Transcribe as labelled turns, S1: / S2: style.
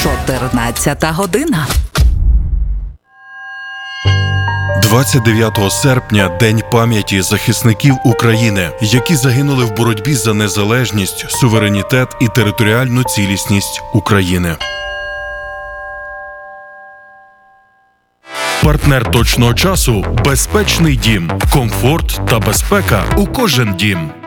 S1: 14 година.
S2: 29 серпня – День пам'яті захисників України, які загинули в боротьбі за незалежність, суверенітет і територіальну цілісність України. Партнер точного часу – безпечний дім. Комфорт та безпека у кожен дім.